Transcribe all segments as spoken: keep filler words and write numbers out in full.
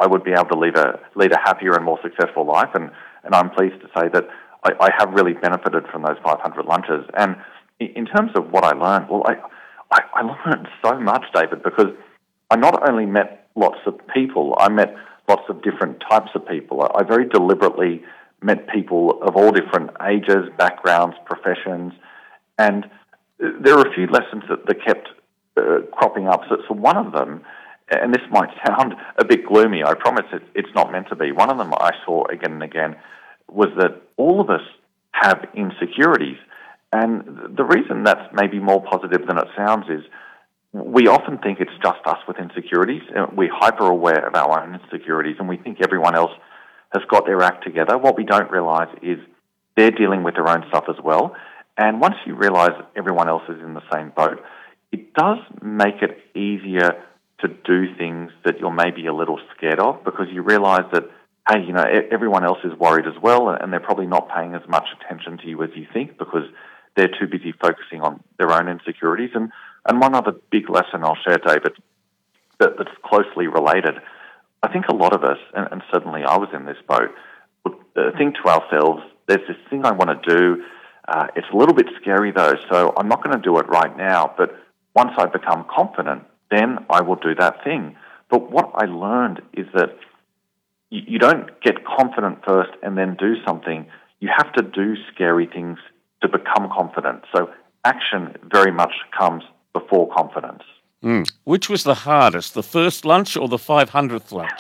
I would be able to lead a lead a happier and more successful life. And, and I'm pleased to say that I, I have really benefited from those five hundred lunches. And in terms of what I learned, well, I, I, I learned so much, David, because I not only met lots of people, I met lots of different types of people. I, I very deliberately met people of all different ages, backgrounds, professions, and there are a few lessons that, that kept uh, cropping up. So, so one of them, and this might sound a bit gloomy, I promise it, it's not meant to be. One of them I saw again and again was that all of us have insecurities. And the reason that's maybe more positive than it sounds is we often think it's just us with insecurities. We're hyper-aware of our own insecurities, and we think everyone else has got their act together. What we don't realise is they're dealing with their own stuff as well. And once you realise everyone else is in the same boat, it does make it easier to do things that you're maybe a little scared of, because you realise that, hey, you know, everyone else is worried as well, and they're probably not paying as much attention to you as you think because they're too busy focusing on their own insecurities. And, and one other big lesson I'll share, David, that, that's closely related, I think a lot of us, and, and certainly I was in this boat, would uh, think to ourselves, there's this thing I want to do. Uh, it's a little bit scary though, so I'm not going to do it right now, but once I become confident, then I will do that thing. But what I learned is that you, you don't get confident first and then do something. You have to do scary things to become confident. So action very much comes before confidence. Mm. Which was the hardest, the first lunch or the five hundredth lunch?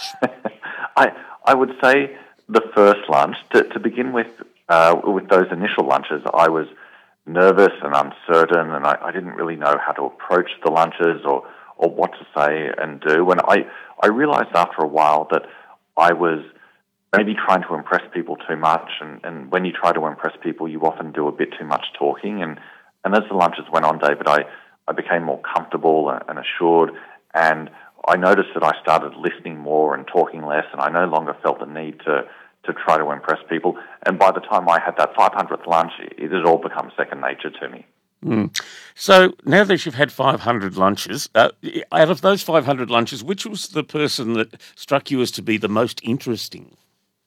I I would say the first lunch. To, to begin with, uh, with those initial lunches, I was nervous and uncertain, and I, I didn't really know how to approach the lunches or, or what to say and do. And I, I realised after a while that I was maybe trying to impress people too much, and, and when you try to impress people, you often do a bit too much talking. And, and as the lunches went on, David, I, I became more comfortable and assured, and I noticed that I started listening more and talking less, and I no longer felt the need to, to try to impress people. And by the time I had that five hundredth lunch, it had all become second nature to me. Mm. So now that you've had five hundred lunches, uh, out of those five hundred lunches, which was the person that struck you as to be the most interesting?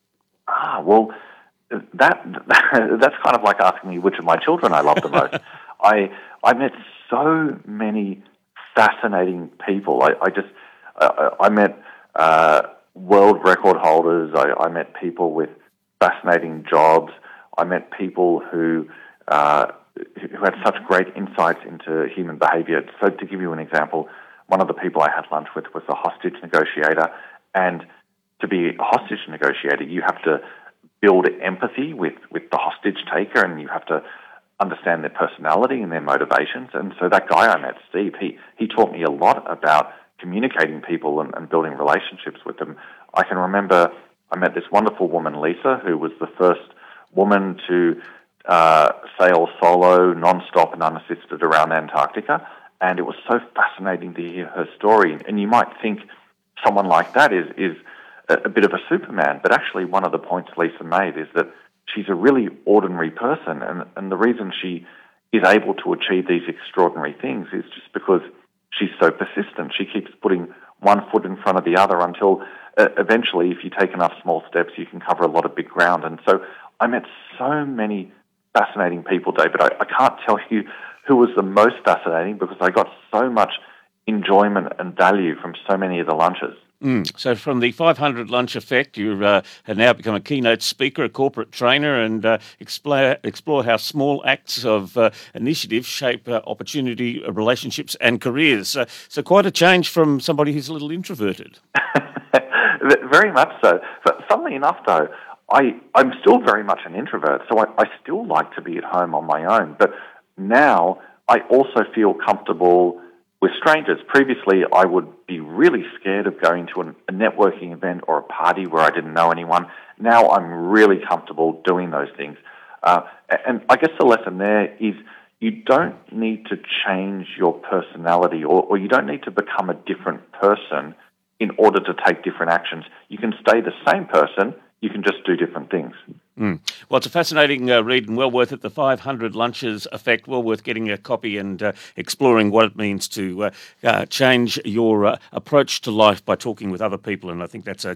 Ah, well, that that's kind of like asking me which of my children I love the most. I I met so many fascinating people. I, I just uh, I met uh, world record holders. I, I met people with fascinating jobs. I met people who uh, who had such great insights into human behaviour. So, to give you an example, one of the people I had lunch with was a hostage negotiator, and to be a hostage negotiator, you have to build empathy with, with the hostage taker, and you have to understand their personality and their motivations. And so that guy I met, Steve, he, he taught me a lot about communicating people and, and building relationships with them. I can remember I met this wonderful woman, Lisa, who was the first woman to uh, sail solo, non-stop and unassisted around Antarctica. And it was so fascinating to hear her story. And you might think someone like that is, is a bit of a Superman, but actually one of the points Lisa made is that she's a really ordinary person, and, and the reason she is able to achieve these extraordinary things is just because she's so persistent. She keeps putting one foot in front of the other until uh, eventually, if you take enough small steps, you can cover a lot of big ground. And so I met so many fascinating people, David. I, I can't tell you who was the most fascinating because I got so much enjoyment and value from so many of the lunches. Mm. So from the five hundred lunch effect, you uh, have now become a keynote speaker, a corporate trainer, and uh, explore, explore how small acts of uh, initiative shape uh, opportunity, uh, relationships and careers. Uh, so quite a change from somebody who's a little introverted. Very much so. But funnily enough, though, I, I'm still very much an introvert, so I, I still like to be at home on my own. But now I also feel comfortable with strangers. Previously, I would be really scared of going to an, a networking event or a party where I didn't know anyone. Now I'm really comfortable doing those things. Uh, and I guess the lesson there is you don't need to change your personality or, or you don't need to become a different person in order to take different actions. You can stay the same person, you can just do different things. Mm. Well, it's a fascinating uh, read and well worth it. The five hundred Lunches Effect, well worth getting a copy and uh, exploring what it means to uh, uh, change your uh, approach to life by talking with other people. And I think that's a